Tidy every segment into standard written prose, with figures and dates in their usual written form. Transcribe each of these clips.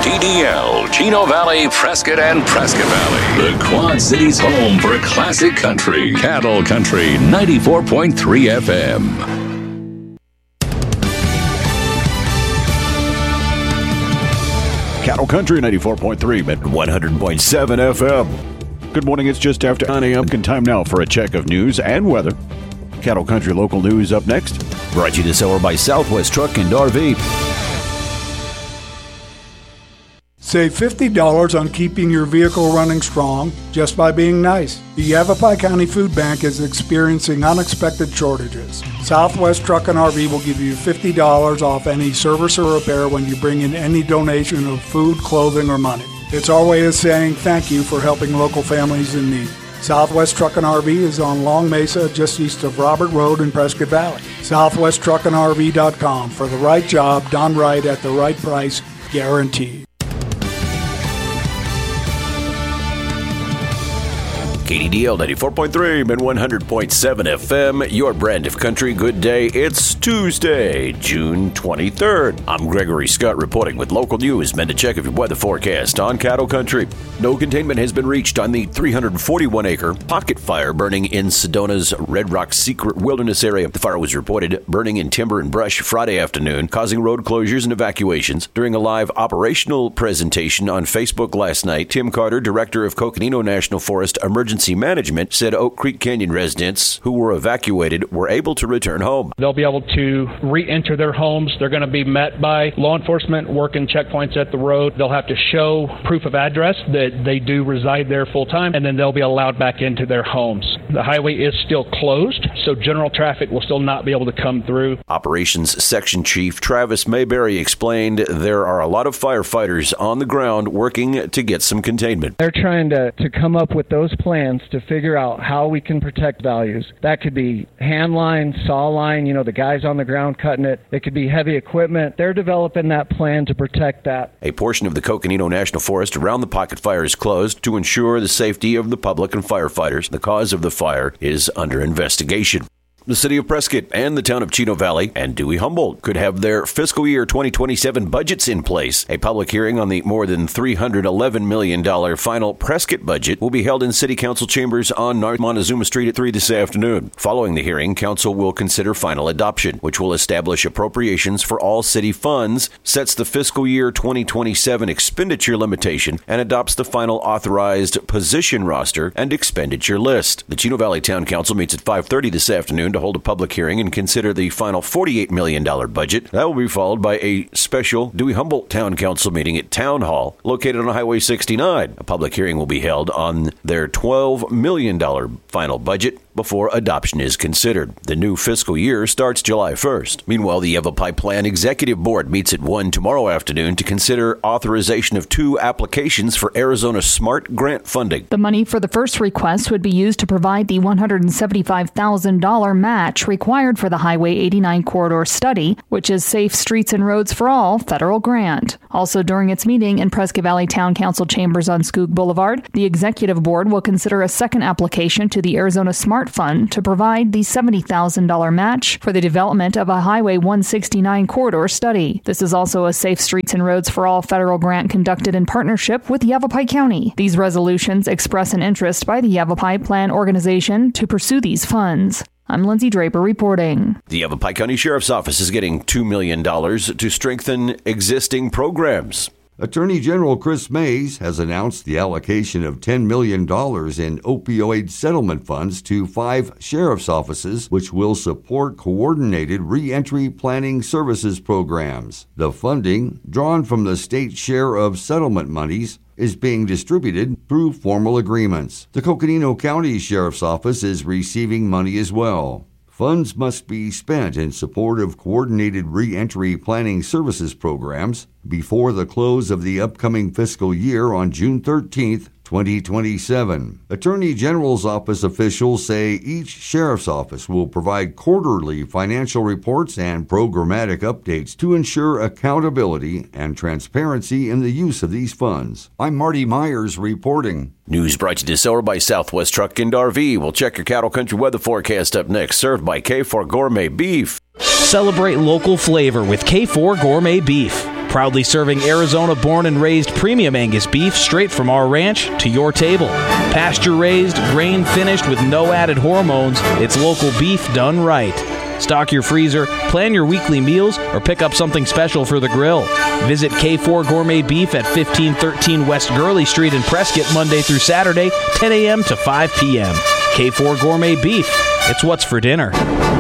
KDDL, Chino Valley, Prescott, and Prescott Valley. The Quad Cities' home for classic country. Cattle Country 94.3 FM. Cattle Country 94.3 at 100.7 FM. Good morning. It's just after 9 a.m. Time now for a check of news and weather. Cattle Country local news up next. Brought to you this hour by Southwest Truck and RV. Save $50 on keeping your vehicle running strong just by being nice. The Yavapai County Food Bank is experiencing unexpected shortages. Southwest Truck and RV will give you $50 off any service or repair when you bring in any donation of food, clothing, or money. It's our way of saying thank you for helping local families in need. Southwest Truck and RV is on Long Mesa, just east of Robert Road in Prescott Valley. SouthwestTruckandRV.com. For the right job, done right at the right price, guaranteed. KDDL 94.3 and 100.7 FM, your brand of country. Good day. It's Tuesday, June 23rd. I'm Gregory Scott reporting with local news. Meant to check of your weather forecast on Cattle Country. No containment has been reached on the 341-acre pocket fire burning in Sedona's Red Rock Secret Wilderness area. The fire was reported burning in timber and brush Friday afternoon, causing road closures and evacuations. During a live operational presentation on Facebook last night, Tim Carter, director of Coconino National Forest Emergency Management, said Oak Creek Canyon residents who were evacuated were able to return home. They'll be able to re-enter their homes. They're going to be met by law enforcement working checkpoints at the road. They'll have to show proof of address that they do reside there full time, and then they'll be allowed back into their homes. The highway is still closed, so general traffic will still not be able to come through. Operations Section Chief Travis Mayberry explained there are a lot of firefighters on the ground working to get some containment. They're trying to come up with those plans to figure out how we can protect values. That could be hand line, saw line, the guys on the ground cutting it. It could be heavy equipment. They're developing that plan to protect that. A portion of the Coconino National Forest around the pocket fire is closed to ensure the safety of the public and firefighters. The cause of the fire is under investigation. The city of Prescott and the town of Chino Valley and Dewey Humboldt could have their fiscal year 2027 budgets in place. A public hearing on the more than $311 million final Prescott budget will be held in city council chambers on North Montezuma Street at 3 this afternoon. Following the hearing, council will consider final adoption, which will establish appropriations for all city funds, sets the fiscal year 2027 expenditure limitation, and adopts the final authorized position roster and expenditure list. The Chino Valley Town Council meets at 5:30 this afternoon to hold a public hearing and consider the final $48 million budget. That will be followed by a special Dewey Humboldt Town Council meeting at Town Hall, located on Highway 69. A public hearing will be held on their $12 million final budget before adoption is considered. The new fiscal year starts July 1st. Meanwhile, the Yavapai Plan Executive Board meets at 1 tomorrow afternoon to consider authorization of 2 applications for Arizona SMART grant funding. The money for the first request would be used to provide the $175,000 match required for the Highway 89 corridor study, which is Safe Streets and Roads for All federal grant. Also during its meeting in Prescott Valley Town Council chambers on Skoog Boulevard, the Executive Board will consider a second application to the Arizona SMART Fund to provide the $70,000 match for the development of a Highway 169 corridor study. This is also a Safe Streets and Roads for All federal grant conducted in partnership with Yavapai County. These resolutions express an interest by the Yavapai Plan Organization to pursue these funds. I'm Lindsay Draper reporting. The Yavapai County Sheriff's Office is getting $2 million to strengthen existing programs. Attorney General Chris Mays has announced the allocation of $10 million in opioid settlement funds to 5 sheriff's offices, which will support coordinated reentry planning services programs. The funding, drawn from the state share of settlement monies, is being distributed through formal agreements. The Coconino County Sheriff's Office is receiving money as well. Funds must be spent in support of coordinated reentry planning services programs before the close of the upcoming fiscal year on June 13th, 2027. Attorney General's office officials say each sheriff's office will provide quarterly financial reports and programmatic updates to ensure accountability and transparency in the use of these funds. I'm Marty Myers reporting. News brought to you this hour by Southwest Truck and RV. We'll check your Cattle Country weather forecast up next, served by K4 Gourmet Beef. Celebrate local flavor with K4 Gourmet Beef. Proudly serving Arizona-born and raised premium Angus beef straight from our ranch to your table. Pasture-raised, grain-finished with no added hormones, it's local beef done right. Stock your freezer, plan your weekly meals, or pick up something special for the grill. Visit K4 Gourmet Beef at 1513 West Gurley Street in Prescott Monday through Saturday, 10 a.m. to 5 p.m. K4 Gourmet Beef. It's what's for dinner.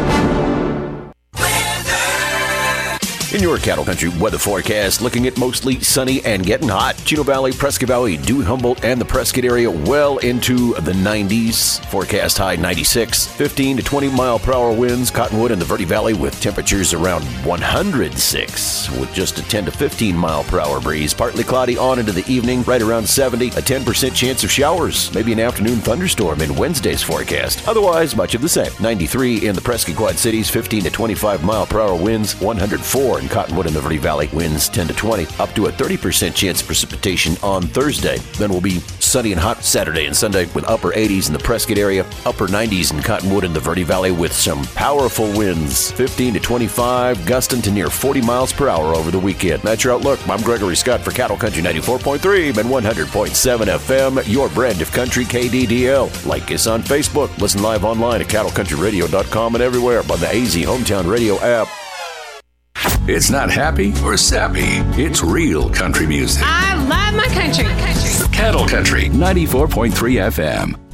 In your Cattle Country weather forecast, looking at mostly sunny and getting hot. Chino Valley, Prescott Valley, Dewey, Humboldt, and the Prescott area well into the 90s. Forecast high 96. 15 to 20 mile per hour winds. Cottonwood and the Verde Valley with temperatures around 106 with just a 10 to 15 mile per hour breeze. Partly cloudy on into the evening, right around 70. A 10% chance of showers. Maybe an afternoon thunderstorm in Wednesday's forecast. Otherwise, much of the same. 93 in the Prescott Quad Cities. 15 to 25 mile per hour winds. 104 in Cottonwood and the Verde Valley, winds 10 to 20, up to a 30% chance of precipitation on Thursday. Then will be sunny and hot Saturday and Sunday with upper 80s in the Prescott area, upper 90s in Cottonwood and the Verde Valley with some powerful winds, 15 to 25, gusting to near 40 miles per hour over the weekend. That's your outlook. I'm Gregory Scott for Cattle Country 94.3 and 100.7 FM, your brand of country KDDL. Like us on Facebook. Listen live online at cattlecountryradio.com and everywhere by the AZ Hometown Radio app. It's not happy or sappy. It's real country music. I love my country. Cattle Country 94.3 FM.